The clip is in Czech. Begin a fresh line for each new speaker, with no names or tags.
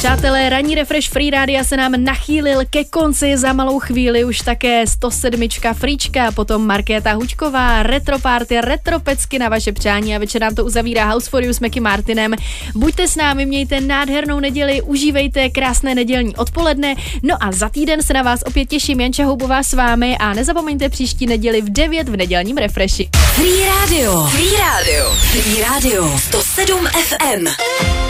Přátelé, ranní refresh Free Rádia se nám nachýlil ke konci, za malou chvíli už také 107. Fríčka, potom Markéta Hučková, Retro Party, Retropecky na vaše přání a večer nám to uzavírá House for You s Meky Martinem. Buďte s námi, mějte nádhernou neděli, užívejte krásné nedělní odpoledne, no a za týden se na vás opět těším, Janča Houbová s vámi a nezapomeňte příští neděli v 9 v nedělním refreshi.
Free Radio, Free Radio, Free Radio 107 FM.